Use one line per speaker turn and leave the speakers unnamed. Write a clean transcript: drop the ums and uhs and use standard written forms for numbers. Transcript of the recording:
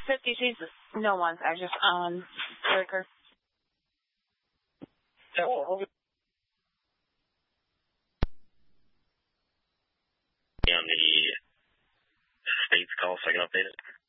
50, she's no one's. I just breaker.
On the state's call, so I can update it.